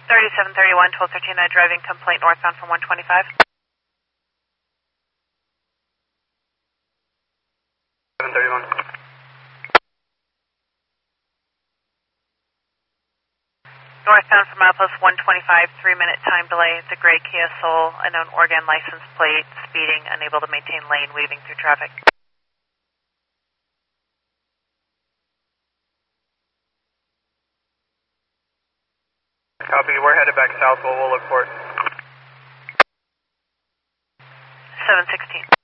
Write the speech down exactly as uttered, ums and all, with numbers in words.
thirty-seven thirty-one, twelve thirteen, I driving complaint northbound from one twenty-five. seven thirty-one. Northbound from outpost one twenty-five, three minute time delay. It's a gray Kia Soul, unknown Oregon license plate, speeding, unable to maintain lane, weaving through traffic. Copy, we're headed back south, we'll look for it. seven sixteen.